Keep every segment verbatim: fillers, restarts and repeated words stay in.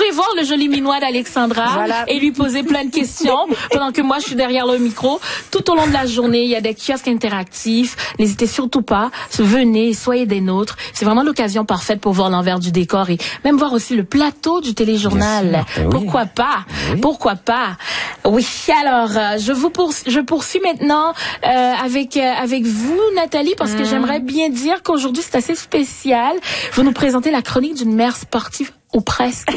pouvez voir le joli minois d'Alexandra voilà. et lui poser plein de questions pendant que moi, je suis derrière le micro. Tout au long de la journée, il y a des kiosques interactifs. N'hésitez surtout pas. Venez, soyez des nôtres. C'est vraiment l'occasion parfaite pour voir l'envers du décor et même voir aussi le plateau du téléjournal. Oui. Pourquoi pas? Oui. Pourquoi pas? Oui. Alors, euh, je vous poursuis, je poursuis maintenant euh, avec euh, avec vous, Nathalie, parce mmh. que j'aimerais bien dire qu'aujourd'hui, c'est assez spécial. Vous nous présentez la chronique d'une mère sportive. Ou presque.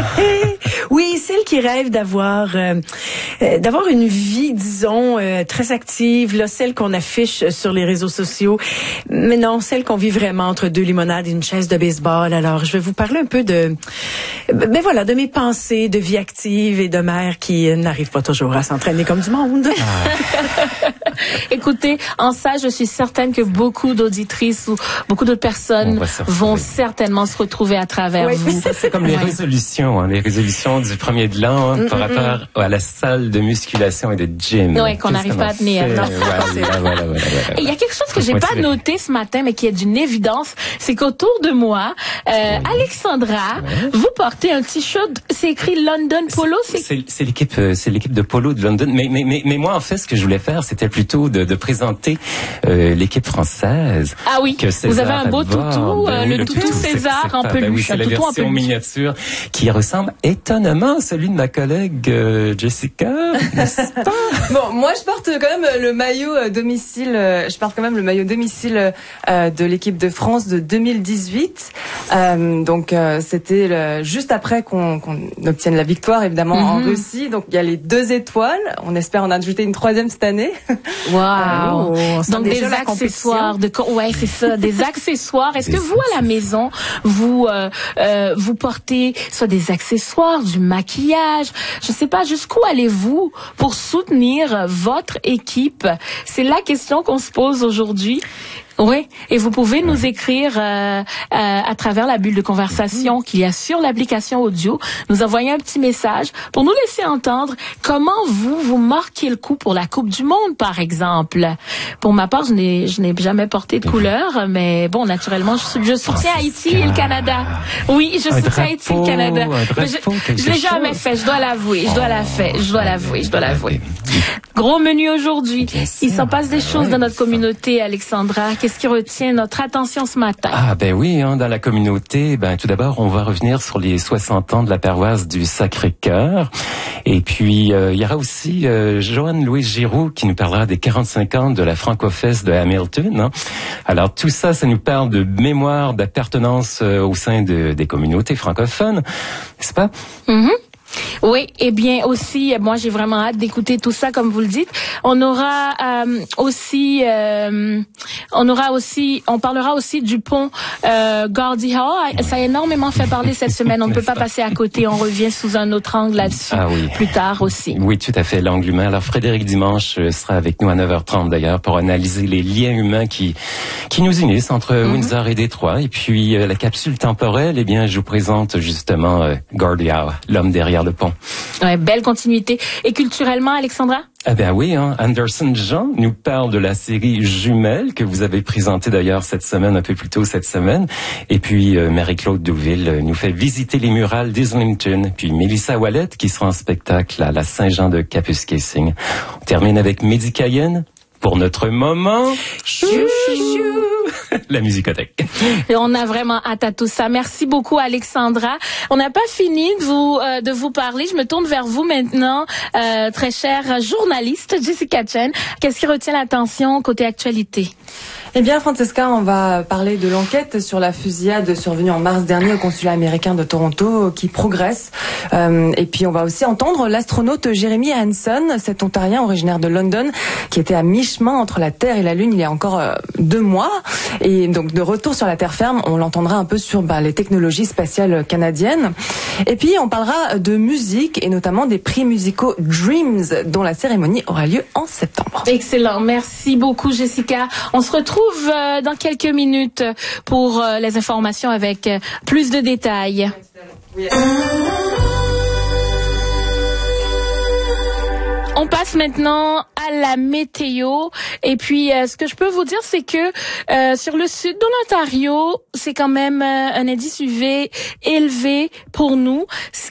Oui, celle qui rêve d'avoir euh, d'avoir une vie, disons, euh, très active, là, celle qu'on affiche sur les réseaux sociaux, mais non, celle qu'on vit vraiment entre deux limonades et une chaise de baseball. Alors, je vais vous parler un peu de, ben voilà, de mes pensées de vie active et de mère qui n'arrive pas toujours à s'entraîner comme du monde. Ah. Écoutez, en ça, je suis certaine que beaucoup d'auditrices ou beaucoup d'autres personnes vont certainement se retrouver à travers oui. vous. C'est comme les ouais. résolutions, hein, les résolutions du premier de l'an hein, mm-hmm. par rapport à la salle de musculation et de gym. Oui, qu'on n'arrive pas à tenir. Non. Voilà, voilà, voilà, voilà. Et il y a quelque chose que j'ai pas noté ce matin, mais qui est d'une évidence, c'est qu'autour de moi, euh, oui. Alexandra, ouais. vous portez un t-shirt, c'est écrit London Polo. C'est, c'est, c'est l'équipe, c'est l'équipe de polo de London. Mais, mais, mais, mais moi, en fait, ce que je voulais faire, c'était plutôt de, de présenter euh, l'équipe française. Ah oui. Que vous avez un beau toutou, euh, le, le toutou, toutou César en peluche, ben oui, c'est un la toutou en peluche. Miniature qui ressemble étonnamment à celui de ma collègue euh, Jessica, n'est-ce pas? Bon, moi je porte quand même le maillot euh, domicile, euh, je porte quand même le maillot domicile euh, de l'équipe de France de deux mille dix-huit. Euh, donc euh, c'était le, juste après qu'on, qu'on obtienne la victoire évidemment mm-hmm. en Russie. Donc il y a les deux étoiles. On espère en ajouter une troisième cette année. Waouh! Wow. Donc des accessoires de, ouais c'est ça, des accessoires. Est-ce des que vous à la maison vous euh, euh, vous porter soit des accessoires, du maquillage, je sais pas, jusqu'où allez-vous pour soutenir votre équipe? C'est la question qu'on se pose aujourd'hui. Oui, et vous pouvez nous écrire euh, euh, à travers la bulle de conversation qu'il y a sur l'application audio, nous envoyer un petit message pour nous laisser entendre comment vous, vous marquez le coup pour la Coupe du Monde, par exemple. Pour ma part, je n'ai, je n'ai jamais porté de couleur, mais bon, naturellement, je, je soutiens Haïti et le Canada. Oui, je soutiens Haïti et le Canada. Mais je je l'ai jamais fait, je dois l'avouer, je dois la faire, je dois l'avouer, je dois l'avouer. Gros menu aujourd'hui. Il s'en passe des choses dans notre communauté, Alexandra. Qu'est-ce qui retient notre attention ce matin? Ah ben oui, hein, dans la communauté, ben tout d'abord, on va revenir sur les soixante ans de la paroisse du Sacré-Cœur. Et puis, euh, il y aura aussi euh, Joanne-Louise Giroux qui nous parlera des quarante-cinq ans de la Franco-Fest de Hamilton. Hein. Alors tout ça, ça nous parle de mémoire, d'appartenance euh, au sein de, des communautés francophones, n'est-ce pas? Mm-hmm. Oui, et eh bien aussi, moi j'ai vraiment hâte d'écouter tout ça comme vous le dites. On aura euh, aussi, euh, on aura aussi, on parlera aussi du pont euh, Gordie Howe. Ça a énormément fait parler cette semaine. On ne peut pas passer à côté. On revient sous un autre angle là-dessus ah, oui. plus tard aussi. Oui, tout à fait, l'angle humain. Alors Frédéric Dimanche sera avec nous à neuf heures trente d'ailleurs pour analyser les liens humains qui qui nous unissent entre mm-hmm. Windsor et Détroit. Et puis euh, la capsule temporelle, eh bien je vous présente justement euh, Gordie Howe, l'homme derrière le pont. Ouais, belle continuité. Et culturellement, Alexandra? Ah ben oui, hein. Anderson Jean nous parle de la série Jumelles que vous avez présentée d'ailleurs cette semaine, un peu plus tôt cette semaine. Et puis euh, Marie-Claude Douville nous fait visiter les murales d'Islington. Puis Mélissa Wallet qui sera en spectacle à la Saint-Jean de Kapuskasing. On termine avec Mehdi Cayenne pour notre moment. Chou, chou. La musicothèque. Et on a vraiment hâte à tout ça. Merci beaucoup, Alexandra. On n'a pas fini de vous euh, de vous parler. Je me tourne vers vous maintenant, euh, très chère journaliste Jessica Chen. Qu'est-ce qui retient l'attention côté actualité? Eh bien, Francesca, on va parler de l'enquête sur la fusillade survenue en mars dernier au consulat américain de Toronto qui progresse. Euh, et puis, on va aussi entendre l'astronaute Jeremy Hansen, cet Ontarien originaire de London, qui était à mi-chemin entre la Terre et la Lune il y a encore euh, deux mois. Et donc, de retour sur la terre ferme, on l'entendra un peu sur bah, les technologies spatiales canadiennes. Et puis, on parlera de musique et notamment des prix musicaux Dreams, dont la cérémonie aura lieu en septembre. Excellent. Merci beaucoup, Jessica. On se retrouve euh, dans quelques minutes pour euh, les informations avec euh, plus de détails. Oui. On passe maintenant à la météo. Et puis, euh, ce que je peux vous dire, c'est que euh, sur le sud de l'Ontario, c'est quand même euh, un indice U V élevé pour nous, ce